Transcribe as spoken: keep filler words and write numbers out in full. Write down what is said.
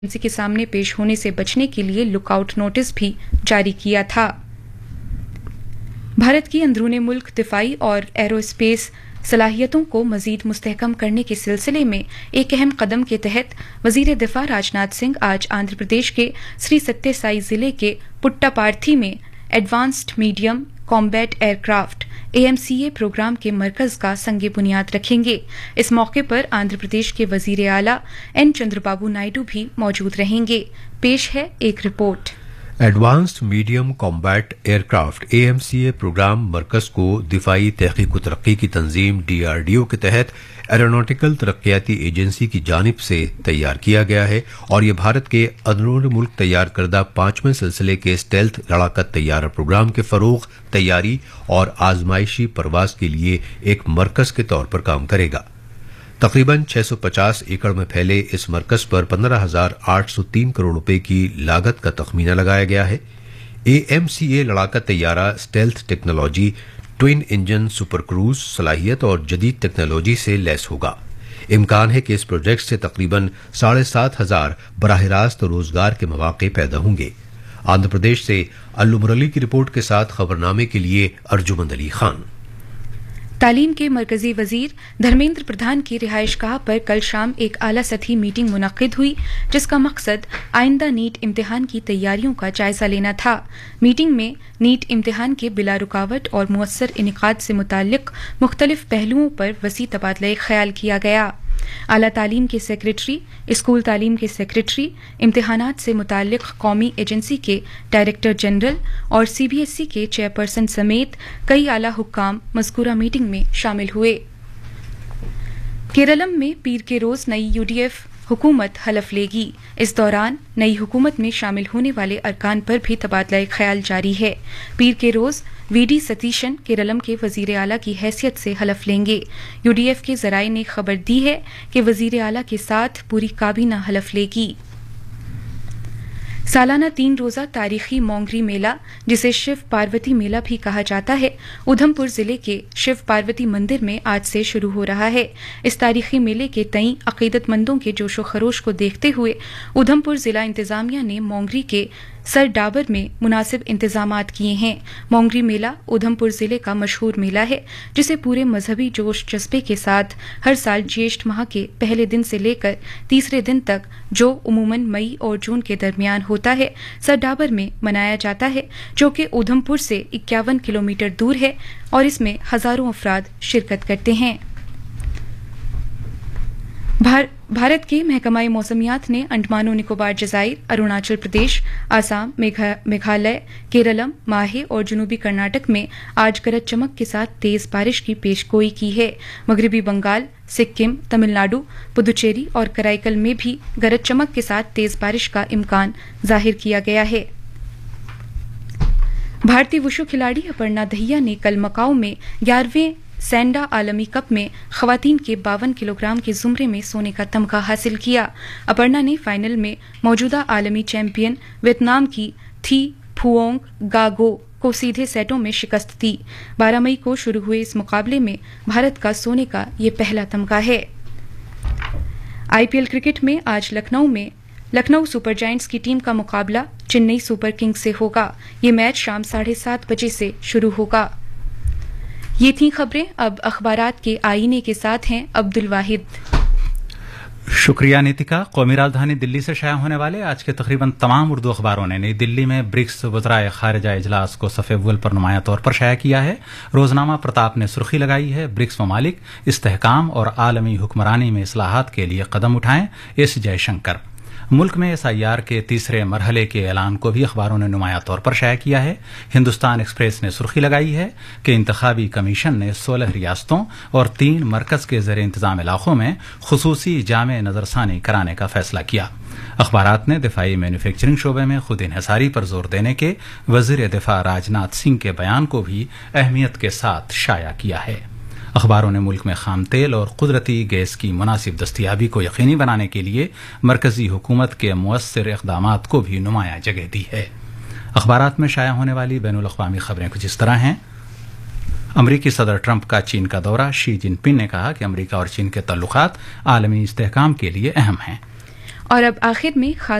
Agency के सामने पेश होने से बचने के लिए लुकआउट नोटिस भी जारी किया था। भारत की अंदरूनी मुल्क दिफाई और एरोस्पेस सलाहियतों को मजीद मुस्तहकम करने के सिलसिले में एक अहम कदम के तहत वजीर दिफा राजनाथ सिंह आज आंध्र प्रदेश के श्री सत्य साई जिले के पुट्टापार्थी में advanced medium combat aircraft A M C A programme के मरकज का संगे बुनियाद रखेंगे। इस मौके पर आंध्र प्रदेश के वजीर आला एन चंद्रबाबू नायडू भी मौजूद रहेंगे। पेश है एक report. Advanced medium combat aircraft A M C A programme मरकज को दिफाई तहकीक व तरक्की की तंजीम डी आर डी ओ के तहत एरोनॉटिकल तरक्याती एजेंसी की जानिब से तैयार किया गया है और ये भारत के अंदरूनी मुल्क तैयार करदा पांचवें सिलसिले के स्टेल्थ लड़ाकत तैयारा प्रोग्राम के फरोग, तैयारी और आजमाइशी परवाज के लिए एक मरकज के तौर पर काम करेगा। तकरीबन छह सौ पचास एकड़ में फैले इस मरकज पर पंद्रह हजार आठ सौ तीन करोड़ रुपए की लागत का तखमीना लगाया गया है। A M C A लड़ाकत तैयारा stealth technology, twin engine super cruise सलाहियत और जदीद टेक्नोलॉजी से लैस होगा। इम्कान है कि इस प्रोजेक्ट से तकरीबन साढ़े सात हजार बराह रास्त रोजगार के मौके पैदा होंगे। आंध्र प्रदेश से अल्लू मुरली की रिपोर्ट के साथ खबरनामे के लिए अर्जुमंद अली खान। तालीम के मरकजी वजीर धर्मेंद्र प्रधान की रिहाइशगाह पर कल शाम एक आला सतही मीटिंग मुनक्किद हुई, जिसका मकसद आइंदा नीट इम्तिहान की तैयारियों का जायजा लेना था। मीटिंग में नीट इम्तिहान के बिला रुकावट और मुअस्सर इनेकाद से मुताल्लिक मुख्तलिफ पहलुओं पर वसी तबादला ख्याल किया गया। आला तालीम के सेक्रेटरी, स्कूल तालीम के सेक्रेटरी, इम्तिहानात से मुताल्लिक कौमी एजेंसी के डायरेक्टर जनरल और सी बी एस ई के चेयरपर्सन समेत कई आला हुक्काम मज़कूरा मीटिंग में शामिल हुए। केरलम में पीर के रोज नई यू डी एफ हुकूमत हलफ लेगी। इस दौरान नई हुकूमत में शामिल होने वाले अरकान पर भी तबादला ख्याल जारी है। पीर के रोज वी डी सतीशन केरलम के वजीर आला की हैसियत से हलफ लेंगे। यू डी एफ के जराये ने खबर दी है कि वजीर आला के साथ पूरी काबीना हलफ लेगी। सालाना तीन रोजा तारीखी मोंगरी मेला, जिसे शिव पार्वती मेला भी कहा जाता है, उधमपुर जिले के शिव पार्वती मंदिर में आज से शुरू हो रहा है। इस तारीखी मेले के तई अकीदतमंदों के जोशो खरोश को देखते हुए उधमपुर जिला इंतजामिया ने मोंगरी के सर डाबर में मुनासिब इंतजामात किए हैं। मोंगरी मेला उधमपुर जिले का मशहूर मेला है, जिसे पूरे मजहबी जोश जज्बे के साथ हर साल ज्येष्ठ माह के पहले दिन से लेकर तीसरे दिन तक, जो उमूमन मई और जून के दरमियान होता है, सर डाबर में मनाया जाता है, जो कि उधमपुर से इक्यावन किलोमीटर दूर है और इसमें हजारों अफराद शिरकत करते हैं। भार, भारत के महकमा मौसमियात ने अंडमान निकोबार जजाइर, अरुणाचल प्रदेश, आसाम, मेघा, मेघालय, केरलम, माहे और जनूबी कर्नाटक में आज गरज चमक के साथ तेज बारिश की पेशगोई की है। मगरबी बंगाल, सिक्किम, तमिलनाडु, पुदुचेरी और कराईकल में भी गरज चमक के साथ तेज बारिश का इम्कान जाहिर किया गया है। भारतीय वुशु खिलाड़ी अपर्णा दहिया ने कल मकाऊ में ग्यारहवें सैंडा आलमी कप में खवातीन के बावन किलोग्राम के जुमरे में सोने का तमगा हासिल किया। अपर्णा ने फाइनल में मौजूदा आलमी चैंपियन वियतनाम की थी फुओंग गागो को सीधे सेटों में शिकस्त दी। बारह मई को शुरू हुए इस मुकाबले में भारत का सोने का ये पहला तमगा है। आई पी एल क्रिकेट में आज लखनऊ में लखनऊ सुपर जायंट्स की टीम का मुकाबला चेन्नई सुपर किंग्स से होगा। ये मैच शाम साढ़े सात बजे से शुरू होगा। ये थी खबरें। अब अखबारात के आईने के साथ हैं अब्दुल वाहिद। शुक्रिया नीतिका। कौमी राजधानी दिल्ली से शाया होने वाले आज के तकरीबन तमाम उर्दू अखबारों ने नई दिल्ली में ब्रिक्स वज़राए खारिजा इजलास को सफ़े अव्वल पर नुमायां तौर पर शाया किया है। रोजनामा प्रताप ने सुर्खी लगाई है, ब्रिक्स ममालिक इस्तेहकाम और आलमी हुक्मरानी में इस्लाहात के लिए कदम उठाएं, एस जयशंकर। मुल्क में एस आई आर के तीसरे मरहले के ऐलान को भी अखबारों ने नुमाया तौर पर शाया किया है। हिंदुस्तान एक्सप्रेस ने सुर्खी लगाई है कि इंतखाबी कमीशन ने सोलह रियासतों और तीन मरकज के ज़ेर इंतजाम इलाकों में खुसूसी जामे नजरसानी कराने का फैसला किया। अखबारात ने दिफाई मैन्युफैक्चरिंग शोबे में खुद इन्हसारी पर जोर देने के वजीर दिफा राजनाथ सिंह के बयान को भी अहमियत के साथ शाया किया है। अखबारों ने मुल्क में खाम तेल और कुदरती गैस की मुनासिब दस्तियाबी को यकीनी बनाने के लिए मरकजी हुकूमत के मुअस्सिर इक़दामात को भी नुमाया जगह दी है। अखबारात में शाया होने वाली बैनुल अक़वामी खबरें कुछ इस तरह हैं। अमरीकी सदर ट्रंप का चीन का दौरा, शी जिनपिंग ने कहा कि अमरीका और चीन के तल्लुकात आलमी इस्तेहकाम के लिए अहम हैं। और अब आखिर में खास